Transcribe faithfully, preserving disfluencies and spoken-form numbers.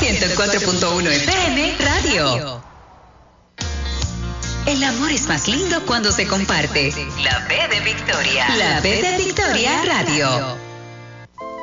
ciento cuatro punto uno F M Radio. El amor es más lindo cuando se comparte. La B de Victoria. La B de Victoria Radio.